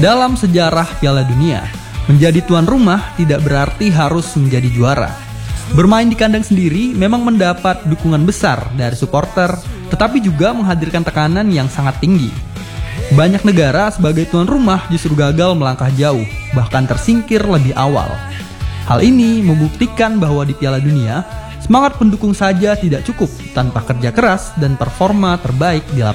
Dalam sejarah Piala Dunia, menjadi tuan rumah tidak berarti harus menjadi juara. Bermain di kandang sendiri memang mendapat dukungan besar dari supporter, tetapi juga menghadirkan tekanan yang sangat tinggi. Banyak negara sebagai tuan rumah justru gagal melangkah jauh, bahkan tersingkir lebih awal. Hal ini membuktikan bahwa di Piala Dunia, semangat pendukung saja tidak cukup tanpa kerja keras dan performa terbaik di lapangan.